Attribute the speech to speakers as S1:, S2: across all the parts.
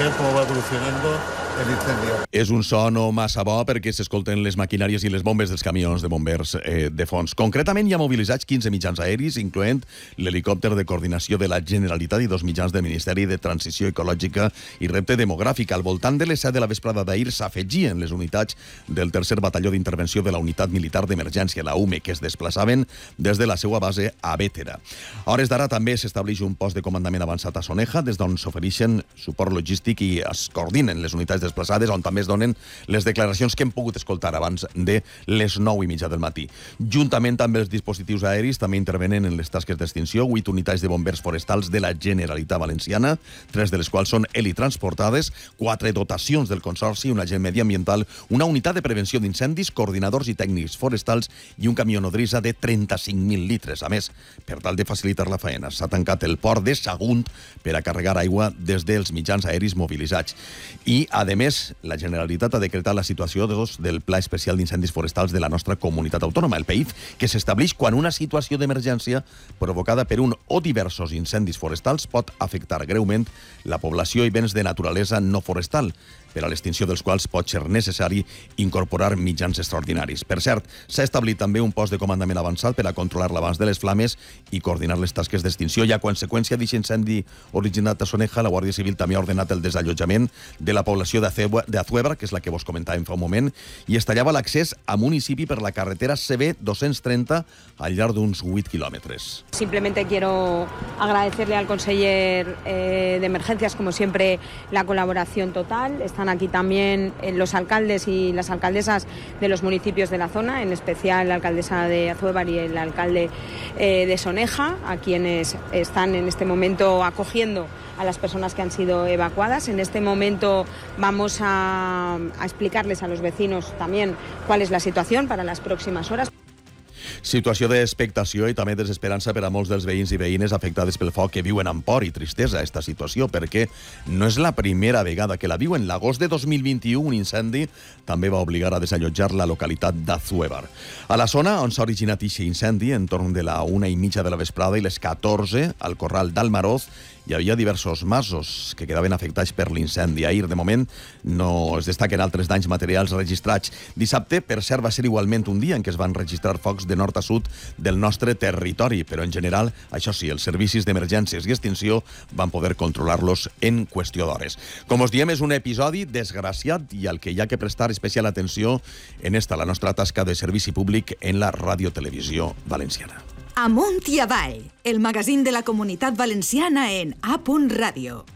S1: ver cómo va evolucionando el incendio.
S2: És un so no massa bo perquè s'escolten les maquinàries i les bombes dels camions de bombers de fons. Concretament, hi ha mobilitzats 15 mitjans aeris, incloent l'helicòpter de coordinació de la Generalitat i 2 mitjans del Ministeri de Transició Ecològica i Repte Demogràfic. Al voltant de les 7 de la vesprada d'ahir s'afegien les unitats del tercer batalló d'intervenció de la Unitat Militar d'Emergència, la UME, que es desplaçaven des de la seva base a Bétera. A hores d'ara també s'estableix un post de comandament avançat a Soneja, des d'on s'ofereixen suport logístic i es coordinen les unitats desplaçades, on també es donen les declaracions que hem pogut escoltar abans de les 9:30 del matí. Juntament amb els dispositius aeris també intervenen en les tasques d'extinció 8 unitats de bombers forestals de la Generalitat Valenciana, 3 de les quals són helitransportades, 4 dotacions del Consorci, un agent mediambiental, una unitat de prevenció d'incendis, coordinadors i tècnics forestals i un camió nodrissa de 35.000 litres. A més, per tal de facilitar la faena, s'ha tancat el port de Sagunt per a carregar aigua des dels mitjans aeris mobilitzats. I, a més, la Generalitat ha decretat la situació del Pla Especial d'Incendis Forestals de la nostra comunitat autònoma, el PEIF, que s'estableix quan una situació d'emergència provocada per un o diversos incendis forestals pot afectar greument la població i béns de naturalesa no forestal, per a l'extinció dels quals pot ser necessari incorporar mitjans extraordinaris. Per cert, s'ha establit també un post de comandament avançat per a controlar l'abans de les flames i coordinar les tasques d'extinció. I a conseqüència d'aquest incendi originat a Soneja, la Guàrdia Civil també ha ordenat el desallotjament de la població d'Azuebra, que és la que vos comentàvem fa un moment, i es tallava l'accés a municipi per la carretera CB 230 al llarg d'uns 8 quilòmetres.
S3: Simplemente quiero agradecerle al conseller de Emergencias, como siempre, la colaboración total. Están aquí también los alcaldes y las alcaldesas de los municipios de la zona, en especial la alcaldesa de Azuévar y el alcalde de Soneja, a quienes están en este momento acogiendo a las personas que han sido evacuadas. En este momento vamos a explicarles a los vecinos también cuál es la situación para las próximas horas.
S2: Situació d'expectació i també desesperança per a molts dels veïns i veïnes afectades pel foc que viuen amb por i tristesa esta situació, perquè no és la primera vegada que la viuen. L'agost de 2021, un incendi també va obligar a desallotjar la localitat d'Azuévar. A la zona on s'ha originat aquest incendi, entorn de la 1:30 de la vesprada i les 14, al Corral d'Almaroz, hi havia diversos masos que quedaven afectats per l'incendi. Ahir, de moment, no es destaquen altres danys materials registrats. Dissabte, per cert, va ser igualment un dia en què es van registrar focs de nord a sud del nostre territori, però en general, això sí, els servicis d'emergències i extinció van poder controlar-los en qüestió d'hores. Com us diem, és un episodi desgraciat i al que hi ha que prestar especial atenció en esta, la nostra tasca de servici públic en la radiotelevisió valenciana.
S4: Amunt i avall, el magazín de la Comunitat Valenciana en A.Radio.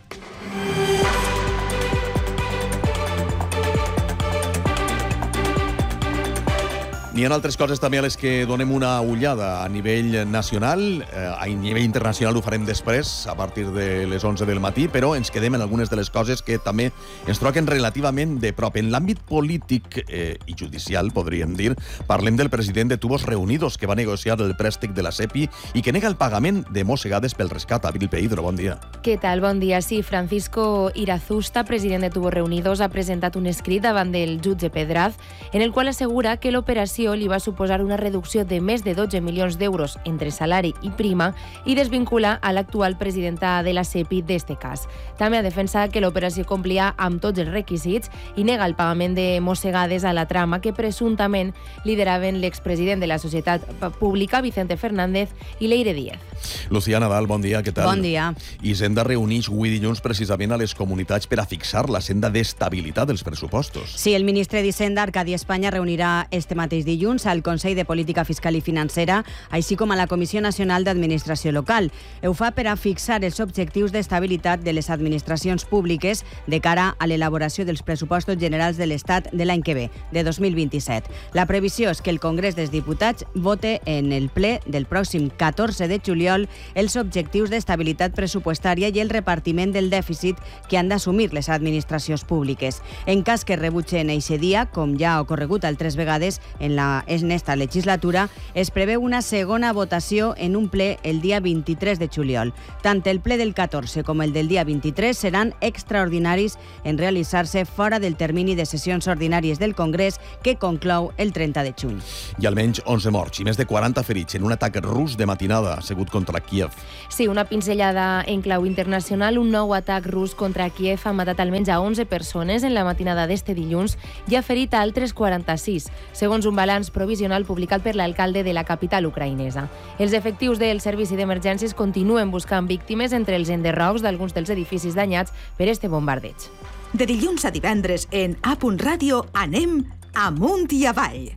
S2: N'hi ha altres coses també a les que donem una ullada a nivell nacional. A nivell internacional ho farem després, a partir de les 11 del matí, però ens quedem en algunes de les coses que també ens troquen relativament de prop. En l'àmbit polític i judicial, podríem dir, parlem del president de Tubos Reunidos, que va negociar el préstec de la SEPI i que nega el pagament de mossegades pel rescat. Abril Peidro, bon dia.
S5: Què tal? Bon dia. Sí, Francisco Irazusta, president de Tubos Reunidos, ha presentat un escrit davant del jutge Pedraz en el qual assegura que l'operació li va suposar una reducció de més de 12 milions d'euros entre salari i prima i desvincula a l'actual presidenta de la SEPI d'este cas. També ha defensat que l'operació complia amb tots els requisits i nega el pagament de mossegades a la trama que presumptament lideraven l'expresident de la Societat Pública, Vicente Fernández, i Leire Díez.
S2: Lucía Nadal, bon dia, què tal?
S6: Bon dia.
S2: Hisenda reuneix avui dilluns precisament a les comunitats per a fixar la senda d'estabilitat dels pressupostos.
S6: Sí, el ministre d'Hisenda, Arcadi Espanya, reunirà este mateix dilluns al Consell de Política Fiscal i Financera, així com a la Comissió Nacional d'Administració Local. Ho fa per a fixar els objectius d'estabilitat de les administracions públiques de cara a l'elaboració dels pressupostos generals de l'Estat de l'any que ve, de 2027. La previsió és que el Congrés dels Diputats vote en el ple del pròxim 14 de juliol els objectius d'estabilitat pressupostària i el repartiment del dèficit que han d'assumir les administracions públiques. En cas que rebutgen eixe dia, com ja ha ocorregut altres vegades en en esta legislatura, es preveu una segona votació en un ple el dia 23 de juliol. Tant el ple del 14 com el del dia 23 seran extraordinaris en realitzar-se fora del termini de sessions ordinàries del Congrés que conclou el 30 de juny.
S2: I almenys 11 morts i més de 40 ferits en un atac rus de matinada assegut contra Kiev.
S5: Sí, una pinzellada en clau internacional. Un nou atac rus contra Kiev ha matat almenys a 11 persones en la matinada d'este dilluns i ha ferit a altres 46, segons un balanç provisional publicat per l'alcalde de la capital ucraïnesa. Els efectius del Servici d'Emergències continuen buscant víctimes entre els enderrocs d'alguns dels edificis danyats per este bombardeig.
S4: De dilluns a divendres en A.Radio anem amunt i avall.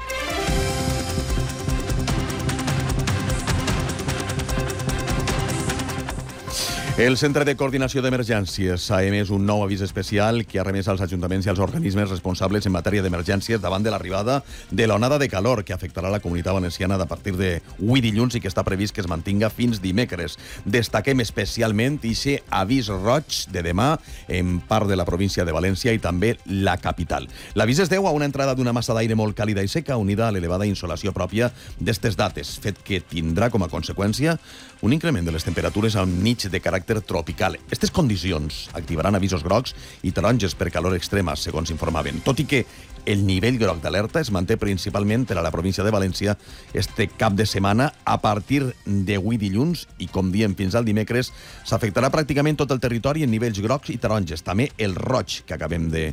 S2: El Centre de Coordinació d'Emergències ha emès un nou avís especial que ha remès als ajuntaments i als organismes responsables en matèria d'emergències davant de l'arribada de l'onada de calor que afectarà la Comunitat Valenciana a partir d'avui dilluns i que està previst que es mantinga fins dimecres. Destaquem especialment aquest avís roig de demà en part de la província de València i també la capital. L'avís es deu a una entrada d'una massa d'aire molt càlida i seca unida a l'elevada insolació pròpia d'estes dates, fet que tindrà com a conseqüència un increment de les temperatures al mig de caràcter tropical. Aquestes condicions activaran avisos grocs i taronges per calor extrema, segons informaven. Tot i que el nivell groc d'alerta es manté principalment per a la província de València este cap de setmana. A partir d'avui dilluns i, com diem, fins al dimecres, s'afectarà pràcticament tot el territori en nivells grocs i taronges. També el roig que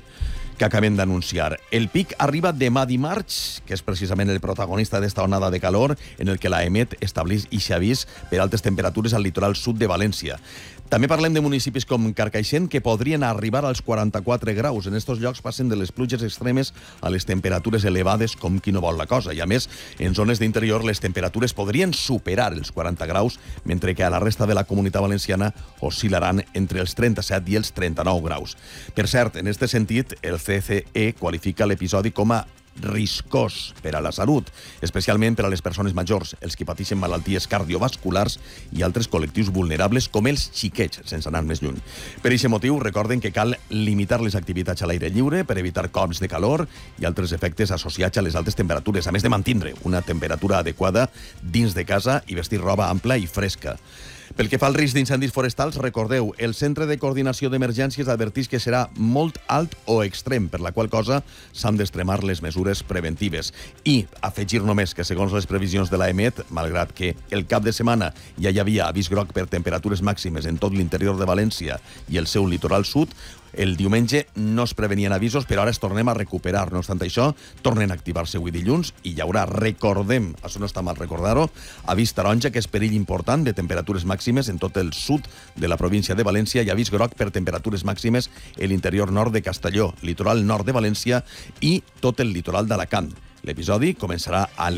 S2: acabem d'anunciar. El pic arriba demà dimarts, que és precisament el protagonista d'esta onada de calor, en el que la EMET estableix aquest avís per altes temperatures al litoral sud de València. També parlem de municipis com Carcaixent, que podrien arribar als 44 graus. En estos llocs passen de les pluges extremes a les temperatures elevades com qui no vol la cosa. I a més, en zones d'interior les temperatures podrien superar els 40 graus, mentre que a la resta de la Comunitat Valenciana oscil·laran entre els 37 i els 39 graus. Per cert, en aquest sentit, el CCE qualifica l'episodi com a riscós per a la salut, especialment per a les persones majors, els que pateixen malalties cardiovasculars i altres col·lectius vulnerables com els xiquets, sense anar més lluny. Per aquest motiu, recorden que cal limitar les activitats a l'aire lliure per evitar cops de calor i altres efectes associats a les altes temperatures, a més de mantindre una temperatura adequada dins de casa i vestir roba ampla i fresca. Pel que fa al risc d'incendis forestals, recordeu, el Centre de Coordinació d'Emergències adverteix que serà molt alt o extrem, per la qual cosa s'han d'extremar les mesures preventives. I afegir només que, segons les previsions de la EMET, malgrat que el cap de setmana ja hi havia avís groc per temperatures màximes en tot l'interior de València i el seu litoral sud, el diumenge no es prevenien avisos, però ara es tornem a recuperar. No obstant això, tornen a activar-se avui dilluns i hi haurà, recordem, això no està mal recordar-ho, avís taronja, que és perill important de temperatures màximes en tot el sud de la província de València, i avís groc per temperatures màximes en l'interior nord de Castelló, litoral nord de València i tot el litoral d'Alacant. L'episodi començarà a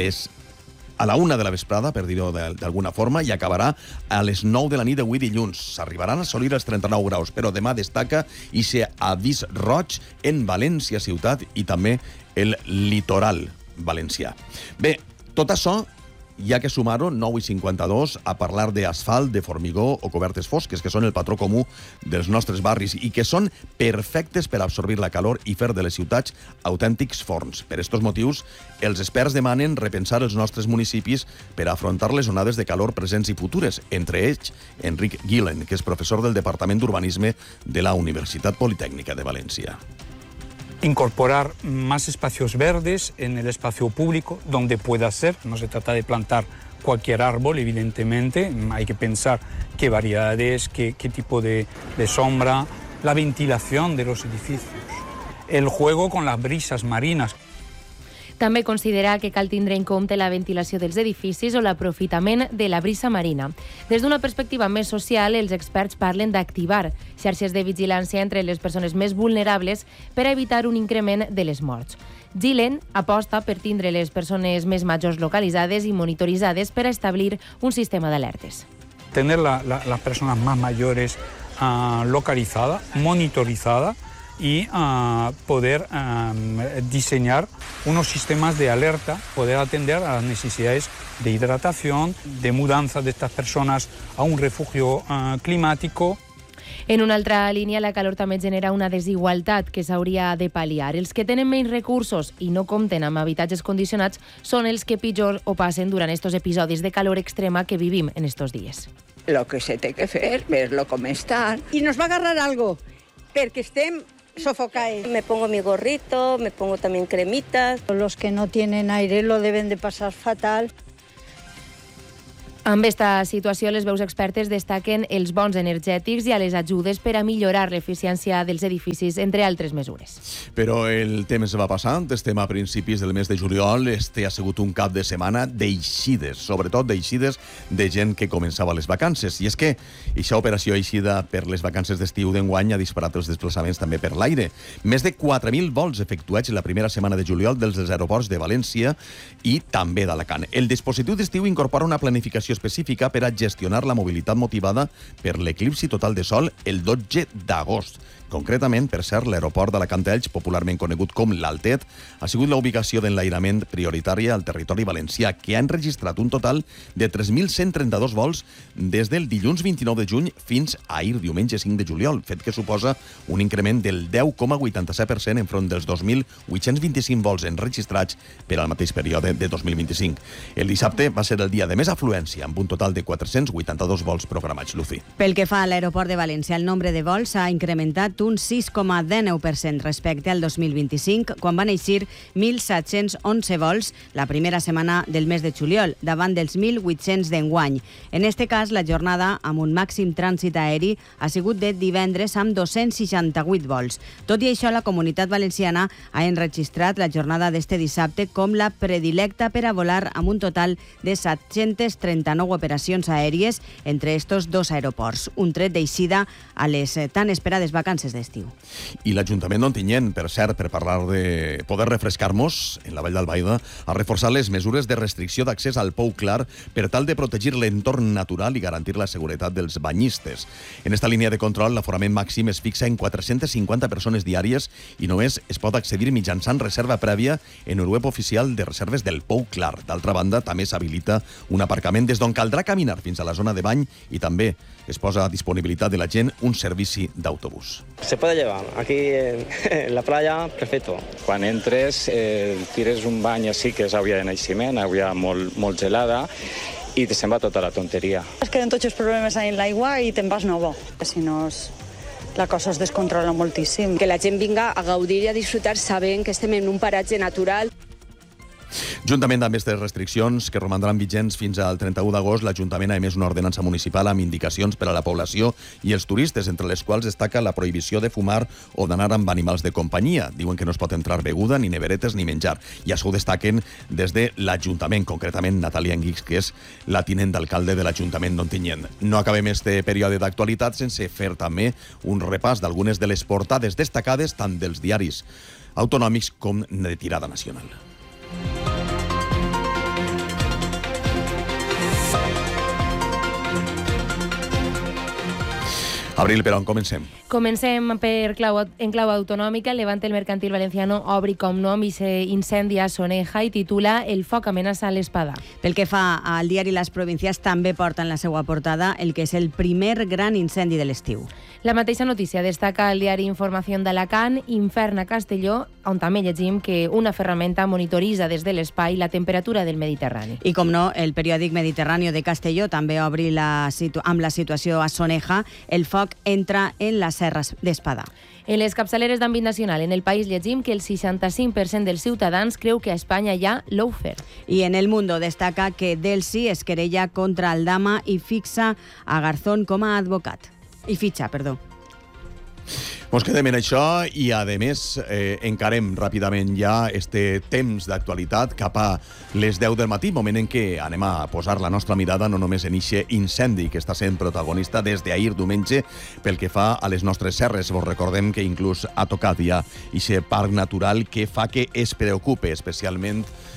S2: la 1 de la vesprada, per dir-ho d'alguna forma, i acabarà a les 9 de la nit d'avui dilluns. S'arribaran a assolir els 39 graus, però demà destaca aquest avís roig en València ciutat i també el litoral valencià. Bé, tot això hi ha que sumar-ho, 9:52, a parlar d'asfalt, de formigó o cobertes fosques, que són el patró comú dels nostres barris i que són perfectes per absorbir la calor i fer de les ciutats autèntics forns. Per aquests motius, els experts demanen repensar els nostres municipis per afrontar les onades de calor presents i futures. Entre ells, Enric Guilen, que és professor del Departament d'Urbanisme de la Universitat Politécnica de València.
S7: Incorporar más espacios verdes en el espacio público donde pueda ser. No se trata de plantar cualquier árbol, evidentemente. Hay que pensar qué variedades, qué tipo de sombra, la ventilación de los edificios, el juego con las brisas marinas.
S5: També considera que cal tindre en compte la ventilació dels edificis o l'aprofitament de la brisa marina. Des d'una perspectiva més social, els experts parlen d'activar xarxes de vigilància entre les persones més vulnerables per a evitar un increment de les morts. Gillen aposta per tindre les persones més majors localitzades i monitoritzades per a establir un sistema d'alertes.
S7: Tener las personas más mayores localizadas, monitorizadas, y poder diseñar unos sistemas de alerta, poder atender a las necesidades de hidratación, de mudanza de estas personas a un refugio climático.
S5: En una altra línia, la calor també genera una desigualtat que s'hauria de pal·liar. Els que tenen menys recursos i no compten amb habitatges condicionats són els que pitjor ho passen durant estos episodis de calor extrema que vivim en estos dies.
S8: Lo que se té que fer, verlo com està.
S9: Y nos va a agarrar algo, porque estem sofocados.
S10: Me pongo mi gorrito, me pongo también cremitas.
S9: Los que no tienen aire lo deben de pasar fatal.
S5: Amb esta situació, les veus expertes destaquen els bons energètics i a les ajudes per a millorar l'eficiència dels edificis, entre altres mesures.
S2: Però el temps va passant, estem a principis del mes de juliol, ha sigut un cap de setmana d'eixides, sobretot d'eixides de gent que començava les vacances. I és que aquesta operació eixida per les vacances d'estiu d'enguany ha disparat els desplaçaments també per l'aire. Més de 4.000 vols efectuats la primera setmana de juliol dels aeroports de València i també d'Alacant. El dispositiu d'estiu incorpora una planificació específica per a gestionar la mobilitat motivada per l'eclipsi total de sol el 12 d'agost. Concretament, per cert, l'aeroport d'Alacant-Elx, popularment conegut com l'Altet, ha sigut la ubicació d'enlairament prioritària al territori valencià, que ha enregistrat un total de 3.132 vols des del dilluns 29 de juny fins a ahir, diumenge 5 de juliol, fet que suposa un increment del 10,87% enfront dels 2.825 vols enregistrats per al mateix període de 2025. El dissabte va ser el dia de més afluència, amb un total de 482 vols programats. Lucy.
S6: Pel que fa a l'aeroport de València, el nombre de vols s'ha incrementat un 6,19% respecte al 2025, quan van eixir 1.711 vols la primera setmana del mes de juliol, davant dels 1.800 d'enguany. En este cas, la jornada amb un màxim trànsit aeri ha sigut de divendres amb 268 vols. Tot i això, la Comunitat Valenciana ha enregistrat la jornada d'este dissabte com la predilecta per a volar amb un total de 739 operacions aèries entre estos dos aeroports, un tret d'eixida a les tan esperades vacances d'estiu.
S2: I l'Ajuntament d'Ontinyent, per cert, per parlar de poder refrescar-nos en la Vall d'Albaida, ha reforçat les mesures de restricció d'accés al Pou Clar per tal de protegir l'entorn natural i garantir la seguretat dels banyistes. En esta línia de control, l'aforament màxim es fixa en 450 persones diàries i només es pot accedir mitjançant reserva prèvia en el web oficial de reserves del Pou Clar. D'altra banda, també s'habilita un aparcament des d'on caldrà caminar fins a la zona de bany i també es posa a disponibilitat de la gent un servici d'autobús.
S11: Se puede llevar. Aquí en la playa, perfecto.
S12: Quan entres, tires un bany així, que és aigua de naixement, aigua molt gelada, i te se'n va tota la tonteria.
S9: Es queden tots els problemes en l'aigua i te'n vas nou. Si no, la cosa es descontrola moltíssim.
S3: Que la gent vinga a gaudir i a disfrutar sabent que estem en un paratge natural.
S2: Juntament amb aquestes restriccions, que romandran vigents fins al 31 d'agost, l'Ajuntament ha emès una ordenança municipal amb indicacions per a la població i els turistes, entre les quals destaca la prohibició de fumar o d'anar amb animals de companyia. Diuen que no es pot entrar beguda, ni neveretes, ni menjar. I això ho destaquen des de l'Ajuntament, concretament Natàlia Enguix, que és la tinent d'alcalde de l'Ajuntament d'Ontinyent. No acabem este període d'actualitat sense fer també un repàs d'algunes de les portades destacades tant dels diaris autonòmics com de tirada nacional. Abril, però on comencem?
S5: Comencem en clau autonòmica. El Levante, el Mercantil Valenciano, obri com nom i s'incendia a Soneja i titula El foc amenaça l'Espada.
S6: Pel que fa al diari Les Provincias, també porta en la seva portada el que és el primer gran incendi de l'estiu.
S5: La mateixa notícia destaca el diari Informació d'Alacant, infern a Castelló, on també llegim que una ferramenta monitoritza des de l'espai la temperatura del Mediterrani.
S6: I com no, el periòdic Mediterrani de Castelló també obri amb la situació a Soneja. El foc entra en la serra d'Espada.
S5: En les capçaleres d'àmbit nacional, en El País llegim que el 65% dels ciutadans creu que a Espanya hi ha lawfare.
S6: I en El Mundo destaca que Delsi es querella contra Aldama i fixa a Garzón com a advocat. I fitxa, perdó.
S2: Mos quedem en això i, a més, encarem ràpidament ja este temps d'actualitat cap a les 10 del matí, moment en què anem a posar la nostra mirada no només en ixe incendi que està sent protagonista des d'ahir diumenge pel que fa a les nostres serres. Vos recordem que inclús ha tocat ja ixe parc natural que fa que es preocupe especialment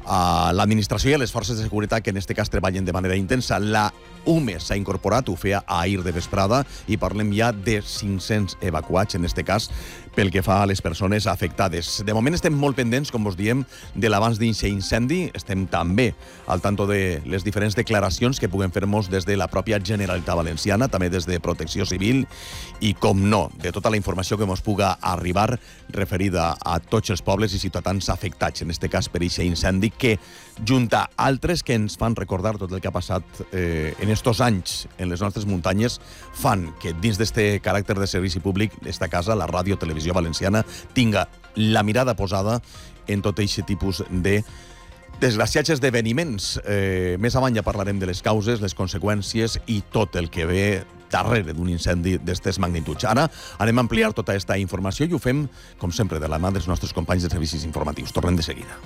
S2: a l'administració i a les forces de seguretat que en aquest cas treballen de manera intensa. La UME s'ha incorporat, ho feia ahir de vesprada, i parlem ja de 500 evacuats, en aquest cas, pel que fa a les persones afectades. De moment estem molt pendents, com vos diem, de l'abans d'incendi incendi. Estem també al tanto de les diferents declaracions que puguem fer-nos des de la pròpia Generalitat Valenciana, també des de Protecció Civil i, com no, de tota la informació que ens puga arribar referida a tots els pobles i ciutadans afectats, en aquest cas per aquest incendi, que, junt a altres que ens fan recordar tot el que ha passat en estos anys en les nostres muntanyes, fan que dins d'este caràcter de servici públic esta casa, la Ràdio Televisió Valenciana, tinga la mirada posada en tot aquest tipus de desgraciats esdeveniments. Més avant ja parlarem de les causes, les conseqüències i tot el que ve darrere d'un incendi d'estes magnituds. Ara anem a ampliar tota aquesta informació i ho fem, com sempre, de la mà dels nostres companys de servicis informatius. Tornem de seguida.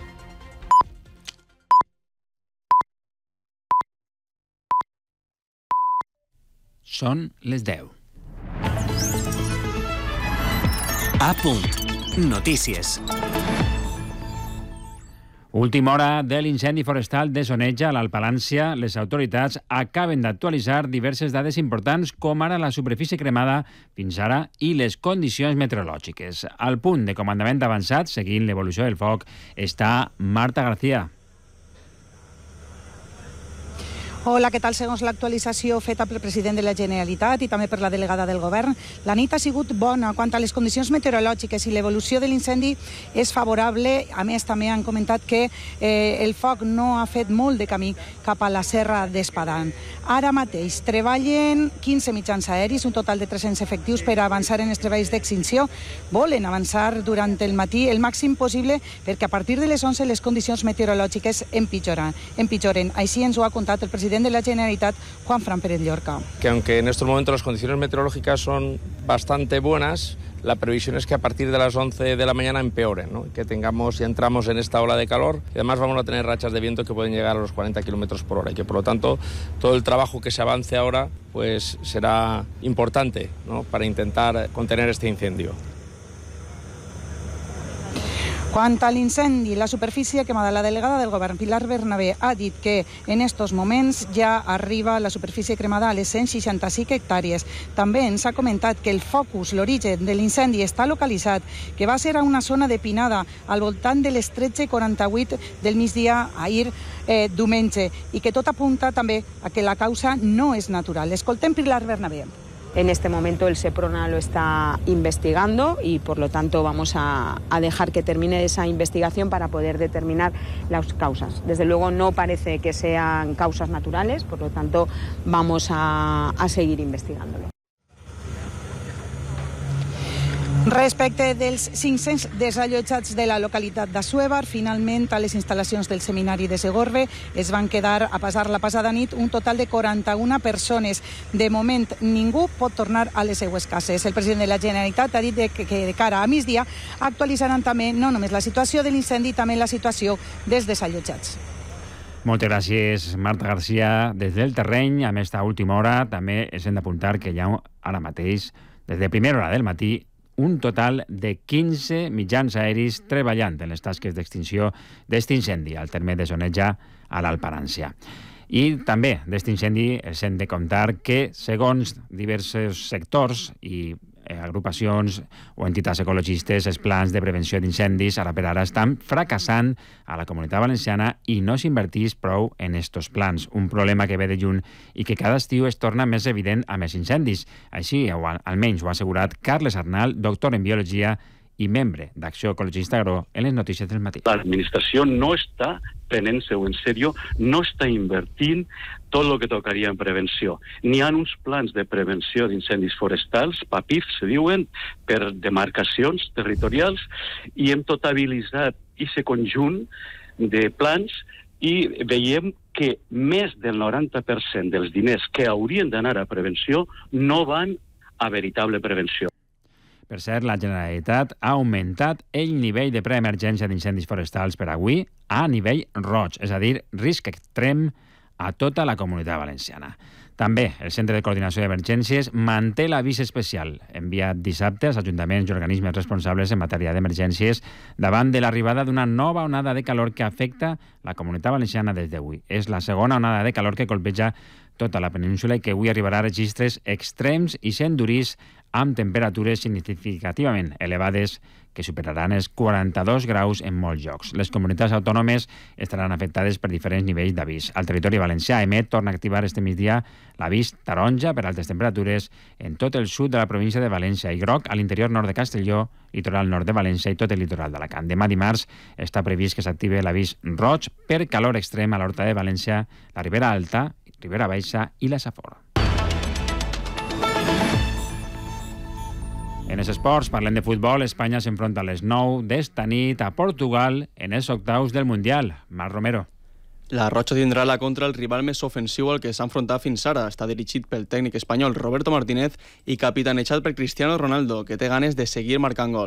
S13: Són les 10. A punt. Notícies. Última hora de l'incendi forestal de Soneja, a l'Alt Palància. Les autoritats acaben d'actualitzar diverses dades importants, com ara la superfície cremada fins ara i les condicions meteorològiques. Al punt de comandament avançat, seguint l'evolució del foc, està Marta García.
S14: Hola, què tal? Segons l'actualització feta pel president de la Generalitat i també per la delegada del Govern, la nit ha sigut bona quant a les condicions meteorològiques i l'evolució de l'incendi és favorable. A més, també han comentat que el foc no ha fet molt de camí cap a la Serra d'Espadán. Ara mateix treballen 15 mitjans aeris, un total de 300 efectius per avançar en els treballs d'extinció. Volen avançar durant el matí el màxim possible perquè a partir de les 11 les condicions meteorològiques empitjoren. Així ens ho ha contat el president de la Generalitat, Juanfran Pérez Llorca.
S15: Que aunque en estos momentos las condiciones meteorológicas son bastante buenas, la previsión es que a partir de las 11 de la mañana empeoren, ¿no? Que tengamos y entramos en esta ola de calor. Y además vamos a tener rachas de viento que pueden llegar a los 40 kilómetros por hora y que por lo tanto todo el trabajo que se avance ahora pues será importante, ¿no? Para intentar contener este incendio.
S14: Quant a l'incendi, la superfície quemada, la delegada del Govern, Pilar Bernabé, ha dit que en estos moments ja arriba la superfície cremada a les 165 hectàrees. També ens ha comentat que el focus, l'origen de l'incendi està localitzat, que va ser a una zona de pinada al voltant de les 13:48 del migdia ahir diumenge i que tot apunta també a que la causa no és natural. Escoltem Pilar Bernabé.
S3: En este momento el SEPRONA lo está investigando y por lo tanto vamos a dejar que termine esa investigación para poder determinar las causas. Desde luego no parece que sean causas naturales, por lo tanto vamos a seguir investigándolo.
S14: Respecte dels 500 desallotjats de la localitat d'Assuévar, finalment a les instal·lacions del seminari de Segorbe es van quedar a passar la passada nit un total de 41 persones. De moment ningú pot tornar a les seues cases. El president de la Generalitat ha dit que de cara a migdia actualitzaran també no només la situació de l'incendi, també la situació dels desallotjats.
S13: Moltes gràcies, Marta García. Des del terreny, a esta última hora, també ens hem d'apuntar que hi ha ara mateix, des de primera hora del matí, un total de 15 mitjans aeris treballant en les tasques d'extinció d'este incendi al terme de Soneja, a l'Alt Palància. I també d'este incendi els hem de contar que, segons diversos sectors i agrupacions o entitats ecologistes, els plans de prevenció d'incendis ara per ara estan fracassant a la Comunitat Valenciana i no s'invertís prou en estos plans. Un problema que ve de lluny i que cada estiu es torna més evident amb els incendis. Així, o almenys ho ha assegurat Carles Arnal, doctor en biologia i membre d'Acció Ecologista Agró, en les notícies del matí.
S16: L'administració no està prenent-se-ho en sèrio, no està invertint tot el que tocaria en prevenció. N'hi ha uns plans de prevenció d'incendis forestals, PAPIF, se diuen, per demarcacions territorials, i hem totalitzat aquest conjunt de plans i veiem que més del 90% dels diners que haurien d'anar a prevenció no van a veritable prevenció.
S13: Per cert, la Generalitat ha augmentat el nivell de preemergència d'incendis forestals per avui a nivell roig, és a dir, risc extrem a tota la Comunitat Valenciana. També el Centre de Coordinació d'Emergències manté l'avís especial enviat dissabte als ajuntaments i organismes responsables en matèria d'emergències davant de l'arribada d'una nova onada de calor que afecta la Comunitat Valenciana des d'avui. És la segona onada de calor que colpeja tota la península i que avui arribarà a registres extrems i sent durís amb temperatures significativament elevades que superaran els 42 graus en molts llocs. Les comunitats autònomes estaran afectades per diferents nivells d'avís. El territori valencià torna a activar este migdia l'avís taronja per altes temperatures en tot el sud de la província de València i groc a l'interior nord de Castelló, litoral nord de València i tot el litoral d'Alacant. Demà dimarts està previst que s'active l'avís roig per calor extrem a l'Horta de València, la Ribera Alta, Ribera Baixa i la Safor. En els esports, parlem de futbol. Espanya s'enfronta a les 9 d'esta nit a Portugal en els octaus del Mundial. Marc Romero.
S17: La Roja tindrà la contra el rival més ofensiu al que s'ha enfrontat fins ara. Està dirigit pel tècnic espanyol Roberto Martínez i capitanejat per Cristiano Ronaldo, que té ganes de seguir marcant gols.